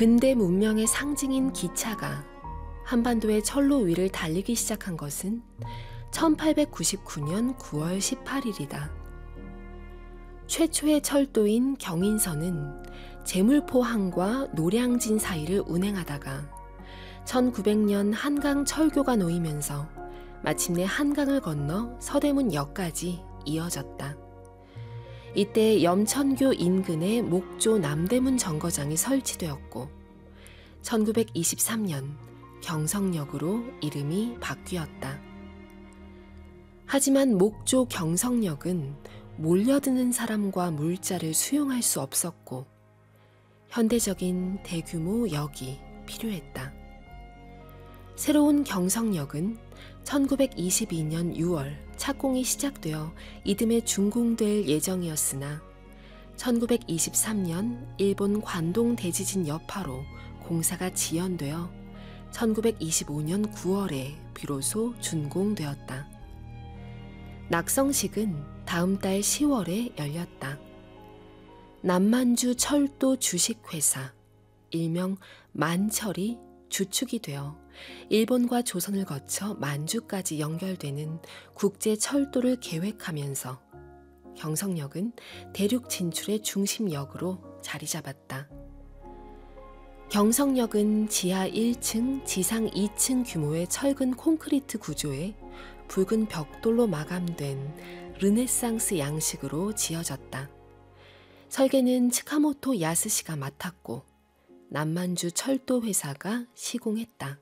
근대 문명의 상징인 기차가 한반도의 철로 위를 달리기 시작한 것은 1899년 9월 18일이다. 최초의 철도인 경인선은 제물포항과 노량진 사이를 운행하다가 1900년 한강 철교가 놓이면서 마침내 한강을 건너 서대문역까지 이어졌다. 이때 염천교 인근에 목조 남대문 정거장이 설치되었고 1923년 경성역으로 이름이 바뀌었다. 하지만 목조 경성역은 몰려드는 사람과 물자를 수용할 수 없었고 현대적인 대규모 역이 필요했다. 새로운 경성역은 1922년 6월 착공이 시작되어 이듬해 준공될 예정이었으나 1923년 일본 관동 대지진 여파로 공사가 지연되어 1925년 9월에 비로소 준공되었다. 낙성식은 다음 달 10월에 열렸다. 남만주 철도 주식회사, 일명 만철이 주축이 되어 일본과 조선을 거쳐 만주까지 연결되는 국제 철도를 계획하면서 경성역은 대륙 진출의 중심역으로 자리 잡았다. 경성역은 지하 1층, 지상 2층 규모의 철근 콘크리트 구조에 붉은 벽돌로 마감된 르네상스 양식으로 지어졌다. 설계는 츠카모토 야스시가 맡았고 남만주 철도 회사가 시공했다.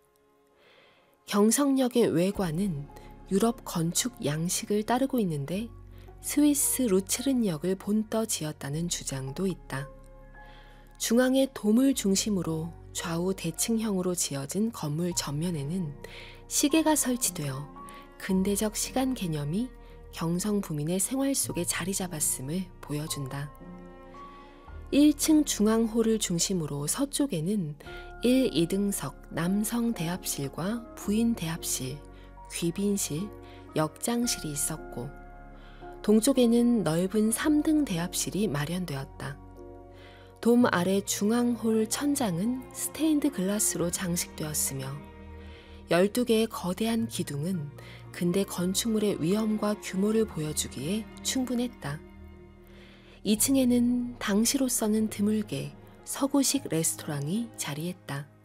경성역의 외관은 유럽 건축 양식을 따르고 있는데 스위스 루츠른역을 본떠 지었다는 주장도 있다. 중앙의 돔을 중심으로 좌우 대칭형으로 지어진 건물 전면에는 시계가 설치되어 근대적 시간 개념이 경성 부민의 생활 속에 자리 잡았음을 보여준다. 1층 중앙홀을 중심으로 서쪽에는 1, 2등석 남성 대합실과 부인 대합실, 귀빈실, 역장실이 있었고 동쪽에는 넓은 3등 대합실이 마련되었다. 돔 아래 중앙홀 천장은 스테인드 글라스로 장식되었으며 12개의 거대한 기둥은 근대 건축물의 위엄과 규모를 보여주기에 충분했다. 2층에는 당시로서는 드물게 서구식 레스토랑이 자리했다.